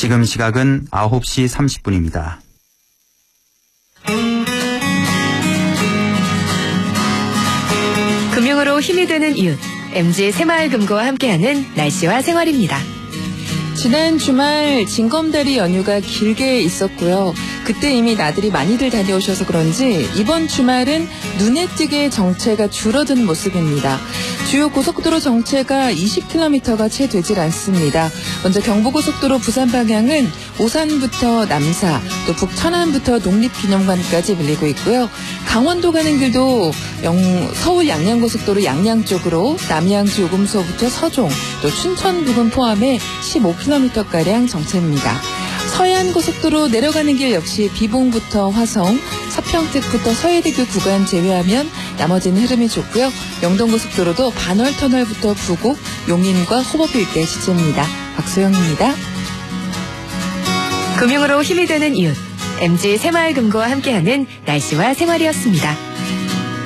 지금 시각은 9시 30분입니다. 금융으로 힘이 되는 이웃, MG 새마을금고와 함께하는 날씨와 생활입니다. 지난 주말 징검다리 연휴가 길게 있었고요. 그때 이미 나들이 많이들 다녀오셔서 그런지 이번 주말은 눈에 띄게 정체가 줄어든 모습입니다. 주요 고속도로 정체가 20km가 채 되질 않습니다. 먼저 경부고속도로 부산 방향은 오산부터 남사, 또 북천안부터 독립기념관까지 밀리고 있고요. 강원도 가는 길도 서울 양양고속도로 양양 쪽으로 남양 조금소부터 서종, 또 춘천 부근 포함해 15km가량 정체입니다. 서해안고속도로 내려가는 길 역시 비봉부터 화성, 서평택부터 서해대교 구간 제외하면 나머지는 흐름이 좋고요. 영동고속도로도 반월터널부터 부곡, 용인과 호법 일대 시체입니다. 박소영입니다. 금융으로 힘이 되는 이웃, MG 새마을금고와 함께하는 날씨와 생활이었습니다.